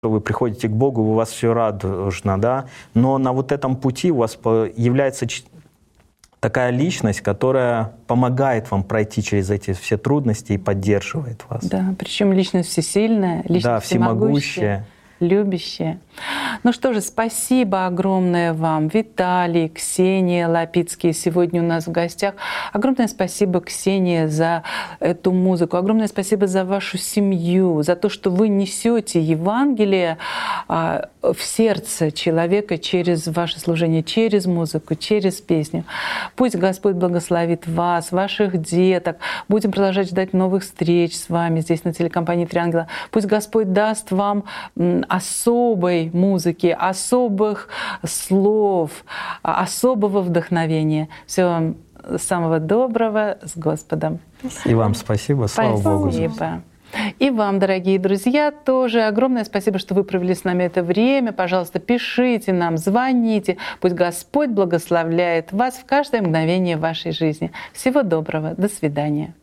вы приходите к Богу, у вас все радужно, да, но на вот этом пути у вас является такая личность, которая помогает вам пройти через эти все трудности и поддерживает вас. Да, причем личность всесильная, личность да, всемогущая, любящая. Ну что же, спасибо огромное вам, Виталий, Ксения Лапицкие сегодня у нас в гостях. Огромное спасибо, Ксения, за эту музыку. Огромное спасибо за вашу семью, за то, что вы несете Евангелие в сердце человека через ваше служение, через музыку, через песню. Пусть Господь благословит вас, ваших деток. Будем продолжать ждать новых встреч с вами здесь на телекомпании «Три ангела». Пусть Господь даст вам особой музыки, особых слов, особого вдохновения. Всего вам самого доброго, с Господом. И вам спасибо, слава Богу. Спасибо. И вам, дорогие друзья, тоже огромное спасибо, что вы провели с нами это время. Пожалуйста, пишите нам, звоните. Пусть Господь благословляет вас в каждое мгновение вашей жизни. Всего доброго. До свидания.